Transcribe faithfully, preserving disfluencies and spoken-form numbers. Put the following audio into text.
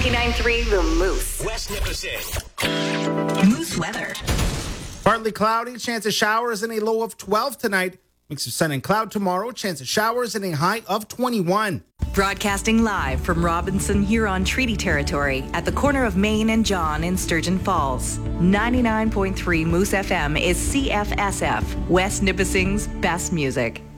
ninety-nine point three The Moose. West Nipissing. Moose weather. Partly cloudy, chance of showers and a low of twelve tonight. Mix of sun and cloud tomorrow, chance of showers and a high of twenty-one. Broadcasting live from Robinson Huron Treaty Territory at the corner of Main and John in Sturgeon Falls. ninety-nine point three Moose F M is C F S F, West Nipissing's best music.